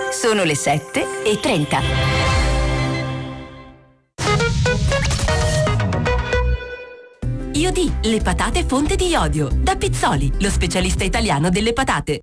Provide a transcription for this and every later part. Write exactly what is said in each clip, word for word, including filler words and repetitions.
Sono le sette e trenta. Iodì, le patate fonte di iodio. Da Pizzoli, lo specialista italiano delle patate.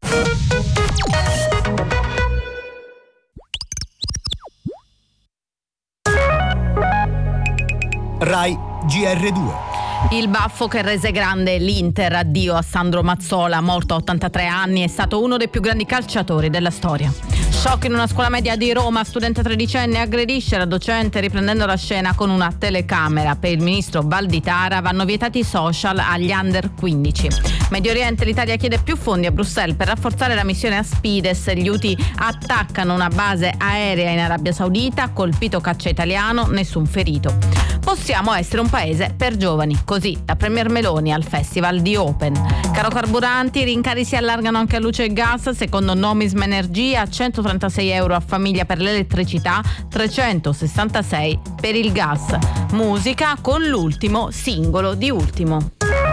Rai G R due. Il baffo che rese grande l'Inter, addio a Sandro Mazzola, morto a ottantatré anni, è stato uno dei più grandi calciatori della storia. Shock in una scuola media di Roma, studente tredicenne aggredisce la docente riprendendo la scena con una telecamera. Per il ministro Valditara vanno vietati i social agli under quindici. Medio Oriente, l'Italia chiede più fondi a Bruxelles per rafforzare la missione Aspides. Gli Houthi attaccano una base aerea in Arabia Saudita, colpito caccia italiano, nessun ferito. Possiamo essere un paese per giovani, così la Premier Meloni al Festival di Open. Caro carburanti, i rincari si allargano anche a luce e gas, secondo Nomisma Energia, centotrentasei euro a famiglia per l'elettricità, trecentosessantasei per il gas. Musica con l'ultimo singolo di Ultimo.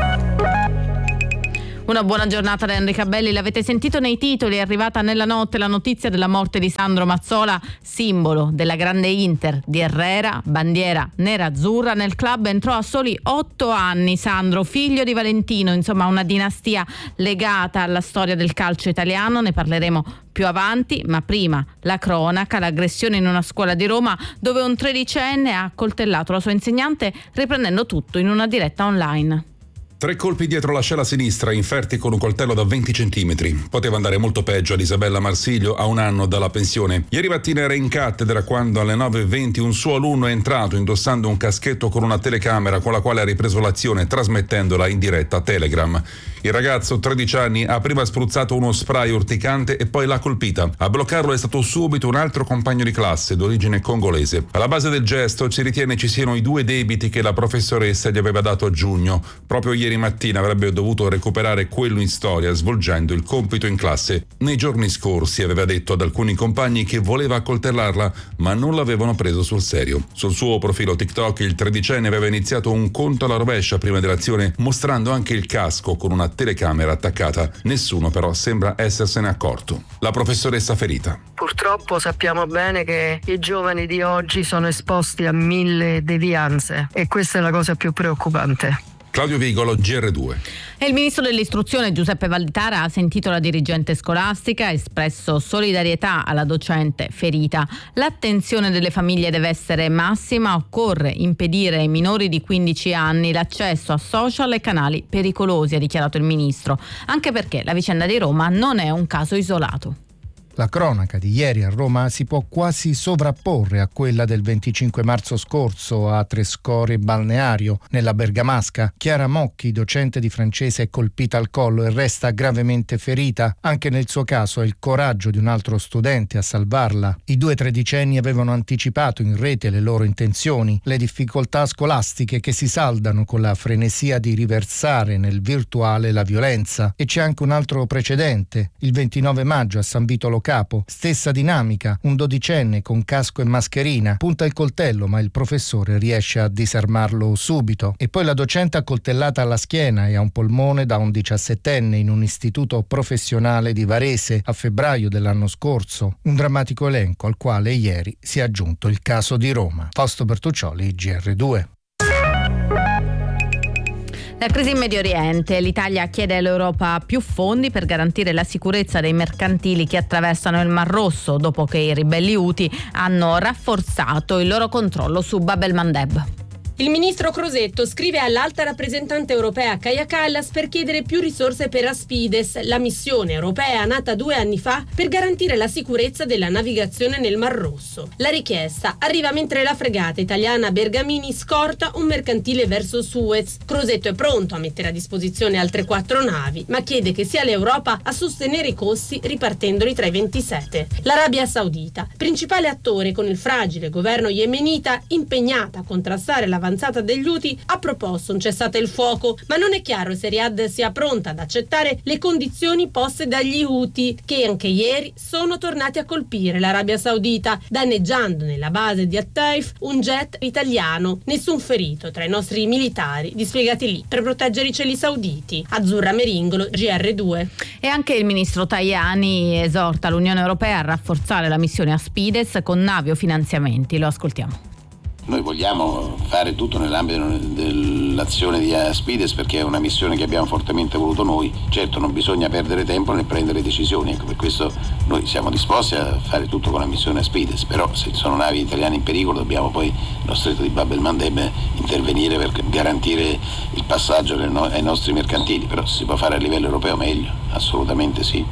Una buona giornata da Enrica Belli, l'avete sentito nei titoli, è arrivata nella notte la notizia della morte di Sandro Mazzola, simbolo della grande Inter di Herrera, bandiera nera-azzurra. Nel club entrò a soli otto anni Sandro, figlio di Valentino, insomma una dinastia legata alla storia del calcio italiano, ne parleremo più avanti, ma prima la cronaca, l'aggressione in una scuola di Roma dove un tredicenne ha accoltellato la sua insegnante riprendendo tutto in una diretta online. Tre colpi dietro l'ascella sinistra, inferti con un coltello da venti centimetri. Poteva andare molto peggio ad Isabella Marsiglio, a un anno dalla pensione. Ieri mattina era in cattedra quando alle nove e venti un suo alunno è entrato indossando un caschetto con una telecamera con la quale ha ripreso l'azione trasmettendola in diretta a Telegram. Il ragazzo, tredici anni, ha prima spruzzato uno spray urticante e poi l'ha colpita. A bloccarlo è stato subito un altro compagno di classe d'origine congolese. Alla base del gesto si ritiene ci siano i due debiti che la professoressa gli aveva dato a giugno. Proprio ieri mattina avrebbe dovuto recuperare quello in storia svolgendo il compito in classe. Nei giorni scorsi aveva detto ad alcuni compagni che voleva accoltellarla, ma non l'avevano preso sul serio. Sul suo profilo TikTok il tredicenne aveva iniziato un conto alla rovescia prima dell'azione, mostrando anche il casco con una telecamera attaccata. Nessuno però sembra essersene accorto. La professoressa ferita. Purtroppo sappiamo bene che i giovani di oggi sono esposti a mille devianze e questa è la cosa più preoccupante. Claudio Vigolo, G R due. E il ministro dell'istruzione Giuseppe Valditara ha sentito la dirigente scolastica, ha espresso solidarietà alla docente ferita. L'attenzione delle famiglie deve essere massima, occorre impedire ai minori di quindici anni l'accesso a social e canali pericolosi, ha dichiarato il ministro, anche perché la vicenda di Roma non è un caso isolato. La cronaca di ieri a Roma si può quasi sovrapporre a quella del venticinque marzo scorso a Trescore Balneario, nella Bergamasca. Chiara Mocchi, docente di francese, è colpita al collo e resta gravemente ferita. Anche nel suo caso è il coraggio di un altro studente a salvarla. I due tredicenni avevano anticipato in rete le loro intenzioni, le difficoltà scolastiche che si saldano con la frenesia di riversare nel virtuale la violenza. E c'è anche un altro precedente. Il ventinove maggio a San Vito Lo Capo, stessa dinamica, un dodicenne con casco e mascherina punta il coltello ma il professore riesce a disarmarlo subito. E poi la docente accoltellata alla schiena e a un polmone da un diciassettenne in un istituto professionale di Varese a febbraio dell'anno scorso. Un drammatico elenco al quale ieri si è aggiunto il caso di Roma. Fausto Bertuccioli, G R due. La crisi in Medio Oriente, l'Italia chiede all'Europa più fondi per garantire la sicurezza dei mercantili che attraversano il Mar Rosso dopo che i ribelli Houthi hanno rafforzato il loro controllo su Bab el-Mandeb. Il ministro Crosetto scrive all'alta rappresentante europea Kaja Kallas per chiedere più risorse per Aspides, la missione europea nata due anni fa per garantire la sicurezza della navigazione nel Mar Rosso. La richiesta arriva mentre la fregata italiana Bergamini scorta un mercantile verso Suez. Crosetto è pronto a mettere a disposizione altre quattro navi, ma chiede che sia l'Europa a sostenere i costi ripartendoli tra i ventisette. L'Arabia Saudita, principale attore con il fragile governo yemenita, impegnata a contrastare la avanzata degli Houthi ha proposto un cessate il fuoco, ma non è chiaro se Riyadh sia pronta ad accettare le condizioni poste dagli Houthi, che anche ieri sono tornati a colpire l'Arabia Saudita, danneggiando nella base di At-Taif un jet italiano. Nessun ferito tra i nostri militari dispiegati lì per proteggere i cieli sauditi. Azzurra Meringolo, G R due. E anche il ministro Tajani esorta l'Unione Europea a rafforzare la missione Aspides con navi o finanziamenti. Lo ascoltiamo. Noi vogliamo fare tutto nell'ambito dell'azione di Aspides perché è una missione che abbiamo fortemente voluto noi. Certo, non bisogna perdere tempo nel prendere decisioni, ecco, per questo noi siamo disposti a fare tutto con la missione Aspides, però se ci sono navi italiane in pericolo dobbiamo poi nello stretto di Bab el-Mandeb intervenire per garantire il passaggio ai nostri mercantili, però se si può fare a livello europeo meglio, assolutamente sì.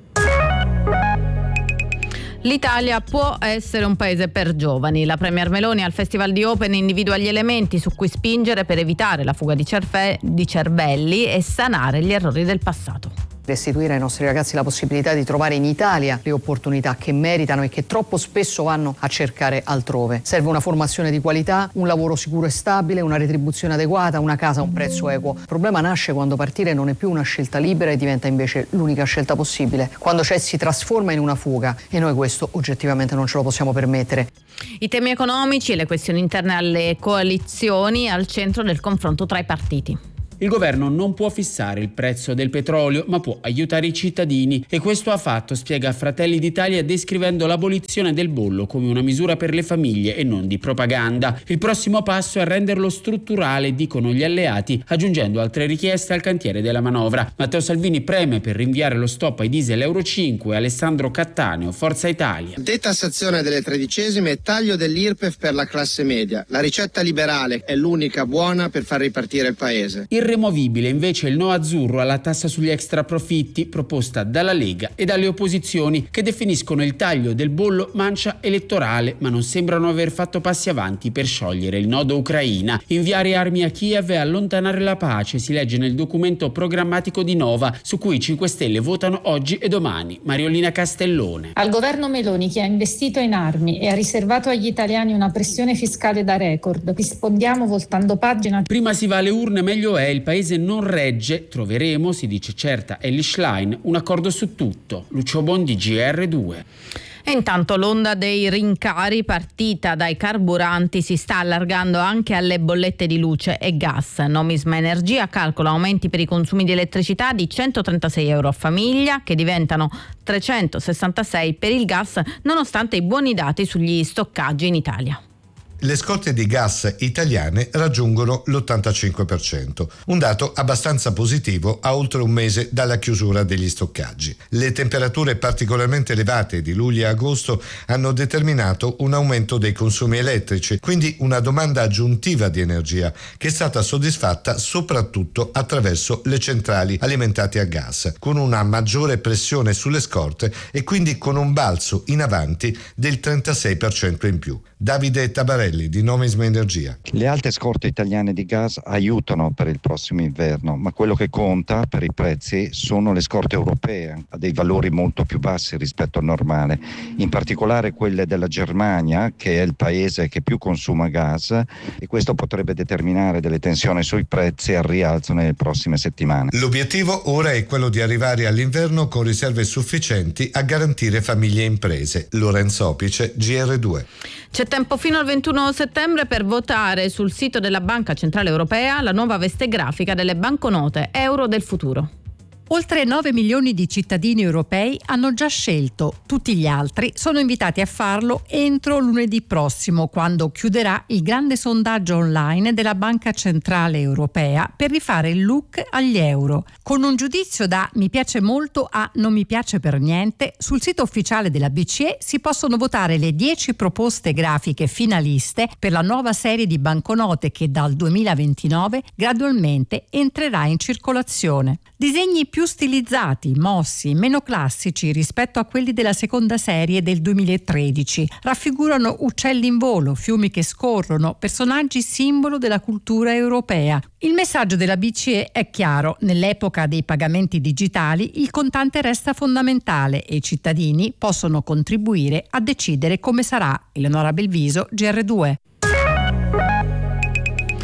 L'Italia può essere un paese per giovani. La Premier Meloni al Festival di Open individua gli elementi su cui spingere per evitare la fuga di, cerve- di cervelli e sanare gli errori del passato. Restituire ai nostri ragazzi la possibilità di trovare in Italia le opportunità che meritano e che troppo spesso vanno a cercare altrove. Serve una formazione di qualità, un lavoro sicuro e stabile, una retribuzione adeguata, una casa a un prezzo equo. Il problema nasce quando partire non è più una scelta libera e diventa invece l'unica scelta possibile. Quando cioè si trasforma in una fuga e noi questo oggettivamente non ce lo possiamo permettere. I temi economici e le questioni interne alle coalizioni al centro del confronto tra i partiti. Il governo non può fissare il prezzo del petrolio, ma può aiutare i cittadini e questo ha fatto, spiega Fratelli d'Italia, descrivendo l'abolizione del bollo come una misura per le famiglie e non di propaganda. Il prossimo passo è renderlo strutturale, dicono gli alleati, aggiungendo altre richieste al cantiere della manovra. Matteo Salvini preme per rinviare lo stop ai diesel Euro cinque. Alessandro Cattaneo, Forza Italia. Detassazione delle tredicesime e taglio dell'I R P E F per la classe media. La ricetta liberale è l'unica buona per far ripartire il paese. Il Irremovibile invece il no azzurro alla tassa sugli extraprofitti proposta dalla Lega e dalle opposizioni che definiscono il taglio del bollo mancia elettorale, ma non sembrano aver fatto passi avanti per sciogliere il nodo Ucraina. Inviare armi a Kiev e allontanare la pace, si legge nel documento programmatico di Nova, su cui i cinque Stelle votano oggi e domani. Mariolina Castellone. Al governo Meloni, che ha investito in armi e ha riservato agli italiani una pressione fiscale da record, rispondiamo voltando pagina. Prima si va alle urne, meglio è. Il paese non regge, troveremo, si dice certa Elly Schlein, un accordo su tutto. Lucio Bondi, G R due. E intanto l'onda dei rincari partita dai carburanti si sta allargando anche alle bollette di luce e gas. Nomisma Energia calcola aumenti per i consumi di elettricità di centotrentasei euro a famiglia, che diventano trecentosessantasei per il gas, nonostante i buoni dati sugli stoccaggi in Italia. Le scorte di gas italiane raggiungono l'ottantacinque per cento, un dato abbastanza positivo a oltre un mese dalla chiusura degli stoccaggi. Le temperature particolarmente elevate di luglio e agosto hanno determinato un aumento dei consumi elettrici, quindi una domanda aggiuntiva di energia che è stata soddisfatta soprattutto attraverso le centrali alimentate a gas, con una maggiore pressione sulle scorte e quindi con un balzo in avanti del trentasei per cento in più. Davide Tabarelli di Nomisma Energia. Le alte scorte italiane di gas aiutano per il prossimo inverno, ma quello che conta per i prezzi sono le scorte europee a dei valori molto più bassi rispetto al normale, in particolare quelle della Germania, che è il paese che più consuma gas, e questo potrebbe determinare delle tensioni sui prezzi al rialzo nelle prossime settimane. L'obiettivo ora è quello di arrivare all'inverno con riserve sufficienti a garantire famiglie e imprese. Lorenzo Opice, G R due. C'è tempo fino al ventuno settembre per votare sul sito della Banca Centrale Europea la nuova veste grafica delle banconote euro del futuro. Oltre nove milioni di cittadini europei hanno già scelto, tutti gli altri sono invitati a farlo entro lunedì prossimo, quando chiuderà il grande sondaggio online della Banca Centrale Europea per rifare il look agli euro. Con un giudizio da mi piace molto a non mi piace per niente, sul sito ufficiale della B C E si possono votare le dieci proposte grafiche finaliste per la nuova serie di banconote che dal duemilaventinove gradualmente entrerà in circolazione. Disegni più stilizzati, mossi, meno classici rispetto a quelli della seconda serie del duemilatredici. Raffigurano uccelli in volo, fiumi che scorrono, personaggi simbolo della cultura europea. Il messaggio della B C E è chiaro: nell'epoca dei pagamenti digitali il contante resta fondamentale e i cittadini possono contribuire a decidere come sarà. Eleonora Belviso, G R due.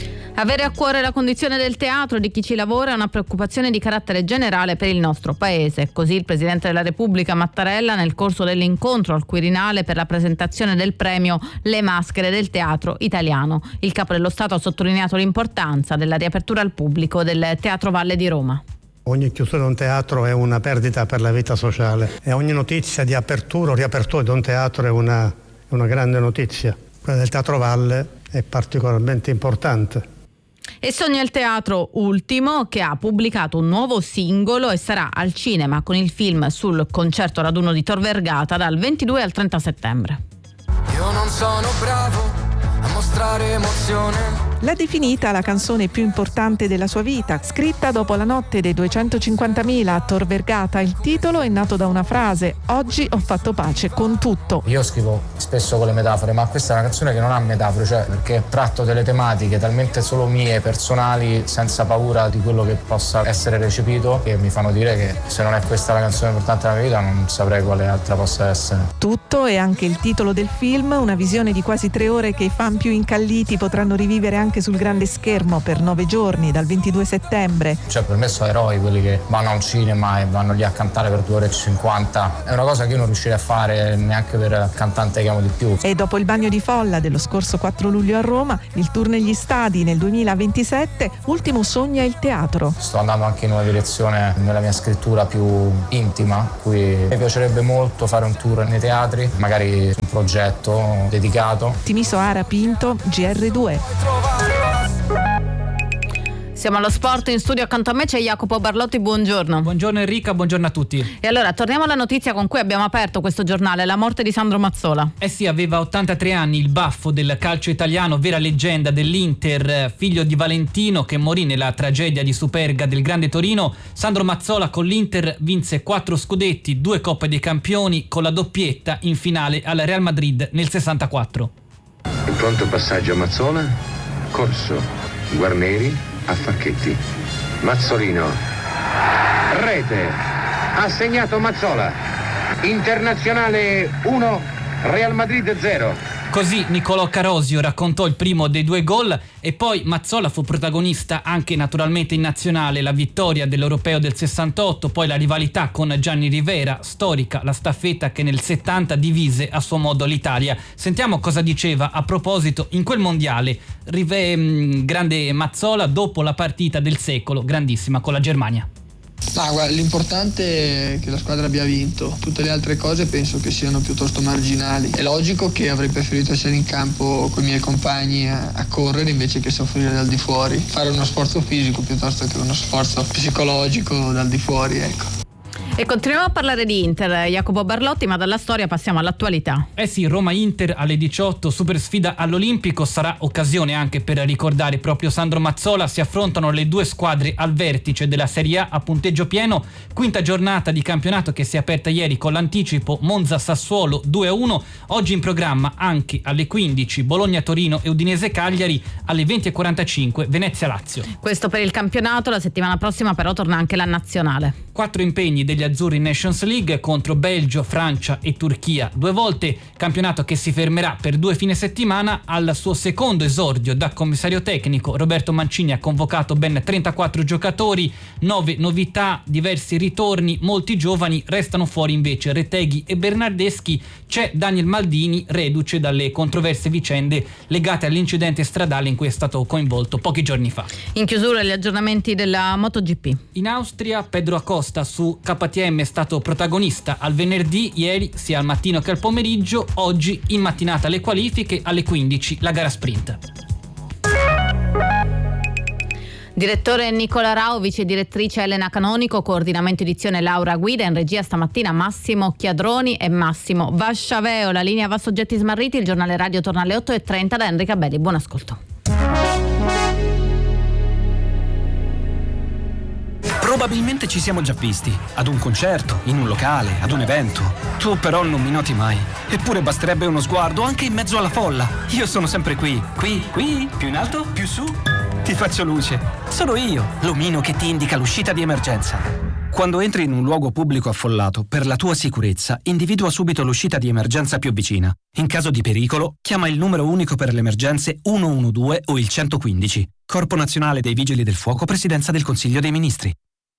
Avere a cuore la condizione del teatro e di chi ci lavora è una preoccupazione di carattere generale per il nostro paese. Così il Presidente della Repubblica Mattarella, nel corso dell'incontro al Quirinale per la presentazione del premio Le Maschere del Teatro Italiano. Il Capo dello Stato ha sottolineato l'importanza della riapertura al pubblico del Teatro Valle di Roma. Ogni chiusura di un teatro è una perdita per la vita sociale e ogni notizia di apertura o riapertura di un teatro è una, è una grande notizia. Quella del Teatro Valle è particolarmente importante. E Sogna il Teatro Ultimo, che ha pubblicato un nuovo singolo e sarà al cinema con il film sul concerto raduno di Tor Vergata dal ventidue al trenta settembre. Io non sono bravo a mostrare emozione. L'ha definita la canzone più importante della sua vita, scritta dopo la notte dei duecentocinquantamila a Tor Vergata. Il titolo è nato da una frase: oggi ho fatto pace con tutto. Io scrivo spesso con le metafore, ma questa è una canzone che non ha metafore, cioè perché tratto delle tematiche talmente solo mie, personali, senza paura di quello che possa essere recepito, che mi fanno dire che se non è questa la canzone importante della mia vita non saprei quale altra possa essere. Tutto è anche il titolo del film, una visione di quasi tre ore che i fan più incalliti potranno rivivere anche sul grande schermo per nove giorni dal ventidue settembre. Cioè per me sono eroi quelli che vanno a un cinema e vanno lì a cantare per due ore e cinquanta. È una cosa che io non riuscirei a fare neanche per il cantante che amo di più. E dopo il bagno di folla dello scorso quattro luglio a Roma, il tour negli stadi nel duemilaventisette, Ultimo sogna il teatro. Sto andando anche in una direzione nella mia scrittura più intima, cui mi piacerebbe molto fare un tour nei teatri, magari un progetto dedicato. Timiso Ara Pinto, G R due. Siamo allo sport, in studio accanto a me c'è Jacopo Barlotti, buongiorno. Buongiorno Enrica, buongiorno a tutti. E allora torniamo alla notizia con cui abbiamo aperto questo giornale, la morte di Sandro Mazzola. Eh sì, aveva ottantatré anni, il baffo del calcio italiano, vera leggenda dell'Inter, figlio di Valentino che morì nella tragedia di Superga del Grande Torino. Sandro Mazzola con l'Inter vinse quattro scudetti, due Coppe dei Campioni, con la doppietta in finale al Real Madrid nel sessantaquattro. Il pronto passaggio a Mazzola, corso, Guarneri a Facchetti, Mazzolino, rete, ha segnato Mazzola, Internazionale uno, Real Madrid zero. Così Nicolò Carosio raccontò il primo dei due gol e poi Mazzola fu protagonista anche naturalmente in nazionale, la vittoria dell'Europeo del sessantotto, poi la rivalità con Gianni Rivera, storica la staffetta che nel settanta divise a suo modo l'Italia. Sentiamo cosa diceva a proposito in quel mondiale Rive, grande Mazzola dopo la partita del secolo, grandissima, con la Germania. No, guarda, l'importante è che la squadra abbia vinto, tutte le altre cose penso che siano piuttosto marginali. È logico che avrei preferito essere in campo con i miei compagni a, a correre invece che soffrire dal di fuori, fare uno sforzo fisico piuttosto che uno sforzo psicologico dal di fuori, ecco. E continuiamo a parlare di Inter, Jacopo Barlotti, ma dalla storia passiamo all'attualità. Eh sì, Roma-Inter alle diciotto, super sfida all'Olimpico, sarà occasione anche per ricordare proprio Sandro Mazzola. Si affrontano le due squadre al vertice della Serie A a punteggio pieno, quinta giornata di campionato che si è aperta ieri con l'anticipo Monza-Sassuolo due a uno, oggi in programma anche alle quindici Bologna-Torino e Udinese-Cagliari, alle venti e quarantacinque Venezia-Lazio. Questo per il campionato, la settimana prossima però torna anche la nazionale. Quattro impegni degli azzurri in Nations League contro Belgio, Francia e Turchia due volte, campionato che si fermerà per due fine settimana. Al suo secondo esordio da commissario tecnico Roberto Mancini ha convocato ben trentaquattro giocatori, nove novità, diversi ritorni, molti giovani, restano fuori invece Retegui e Bernardeschi. C'è Daniel Maldini, reduce dalle controverse vicende legate all'incidente stradale in cui è stato coinvolto pochi giorni fa. In chiusura gli aggiornamenti della MotoGP. In Austria Pedro Acosta su K T M è stato protagonista al venerdì, ieri sia al mattino che al pomeriggio, oggi in mattinata le qualifiche, alle quindici la gara sprint. Direttore Nicola Rao, vice direttrice Elena Canonico, coordinamento edizione Laura Guida, in regia stamattina Massimo Chiadroni e Massimo Vasciaveo. La linea va a soggetti smarriti, il giornale radio torna alle otto e trenta da Enrica Belli. Buon ascolto. Probabilmente ci siamo già visti, ad un concerto, in un locale, ad un evento. Tu però non mi noti mai. Eppure basterebbe uno sguardo anche in mezzo alla folla. Io sono sempre qui, qui, qui, più in alto, più su. Ti faccio luce. Sono io, l'omino che ti indica l'uscita di emergenza. Quando entri in un luogo pubblico affollato, per la tua sicurezza, individua subito l'uscita di emergenza più vicina. In caso di pericolo, chiama il numero unico per le emergenze uno uno due o il centoquindici. Corpo Nazionale dei Vigili del Fuoco, Presidenza del Consiglio dei Ministri.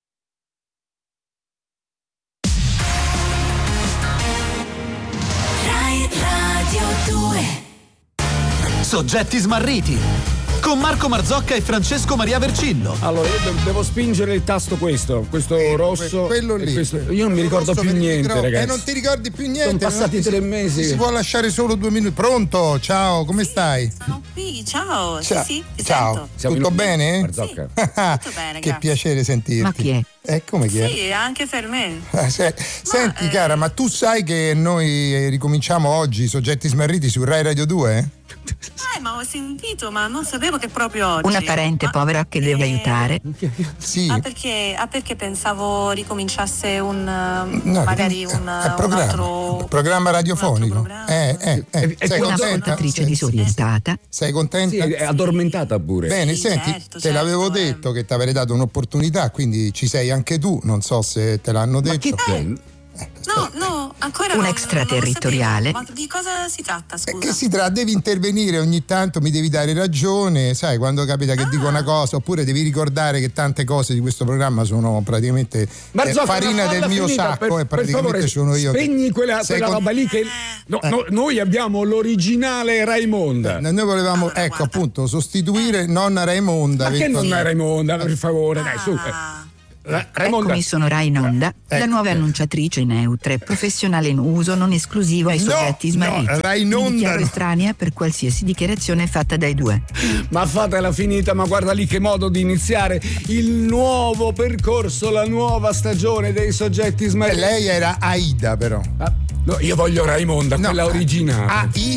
Rai Radio due. Soggetti smarriti con Marco Marzocca e Francesco Maria Vercillo. Allora, io devo spingere il tasto questo, questo eh, rosso. Quello lì. Questo, io non mi ricordo più niente, ragazzi. E eh, non ti ricordi più niente. Sono passati tre mesi. Si può lasciare solo due minuti. Pronto? Ciao, come stai? Sono qui, ciao. ciao. Sì, sì, ciao. Sento. Tutto bene? Marzocca. Sì, tutto bene, che grazie. piacere sentirti. Ma chi è? Eh, come chi è? Sì, anche per me. Eh, se, ma, senti, eh... cara, ma tu sai che noi ricominciamo oggi Soggetti Smarriti su Rai Radio due? Eh, ma ho sentito, ma non sapevo che proprio oggi. Una parente ma, povera che deve eh... aiutare. Sì. Ah, perché, ah, perché pensavo ricominciasse un no, magari un, un programma, altro programma radiofonico. Un altro eh, eh, eh. Sei un'ascoltatrice disorientata. Sei contenta? Sì, è addormentata pure. Bene, sì, senti, certo, te l'avevo certo, detto eh. che ti avrei dato un'opportunità, quindi ci sei anche tu, non so se te l'hanno detto. Ma che eh, no, no, ancora un non, extraterritoriale. non lo sapevo. Ma di cosa si tratta, scusa? Che si tratta, devi intervenire ogni tanto, mi devi dare ragione, sai, quando capita che ah. dico una cosa, oppure devi ricordare che tante cose di questo programma sono praticamente Marzocca, farina del mio finita, sacco per, e praticamente favore, sono io. Spegni quella, quella con... roba lì che no, eh. no, noi abbiamo l'originale Raimonda. Eh, noi volevamo, allora, ecco, guarda. appunto, sostituire nonna Raimonda. Ma che nonna Raimonda, per favore, ah. dai, su. Ra- Eccomi, sono Rainonda, ecco. La nuova annunciatrice neutra e professionale in uso non esclusivo ai no, soggetti smarriti. No, Rainonda Mi dichiaro no. estranea per qualsiasi dichiarazione fatta dai due. Ma fatela finita, ma guarda lì che modo di iniziare il nuovo percorso, la nuova stagione dei soggetti smarriti. E lei era Aida, però. Ah, no, io voglio Raimonda, no, quella originale. Ah,